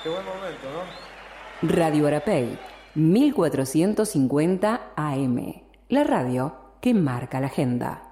Qué buen momento, ¿no? Radio Arapey, 1450 AM. La radio que marca la agenda.